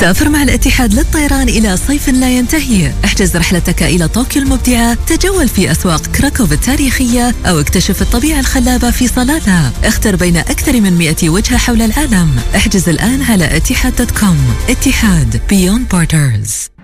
سافر مع الاتحاد للطيران إلى صيف لا ينتهي. احجز رحلتك إلى طوكيو المبدعة، تجول في أسواق كراكوف التاريخية أو اكتشف الطبيعة الخلابة في صالاتها. اختر بين أكثر من 100 وجهة حول العالم. احجز الآن على etihad.com. اتحاد Beyond Borders.